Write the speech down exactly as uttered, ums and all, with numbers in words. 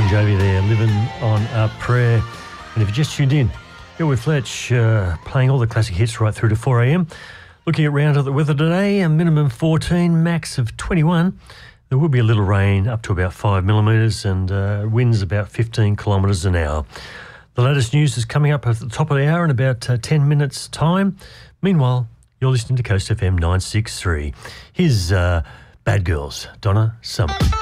Jovi there, Living on a Prayer. And if you just tuned in, here with Fletch, uh, playing all the classic hits right through to four a.m. Looking at round of the weather today, a minimum fourteen, max of twenty-one. There will be a little rain up to about five millimetres and uh, winds about fifteen kilometres an hour. The latest news is coming up at the top of the hour in about uh, ten minutes' time. Meanwhile, you're listening to Coast F M nine six three. Here's uh, Bad Girls, Donna Summer.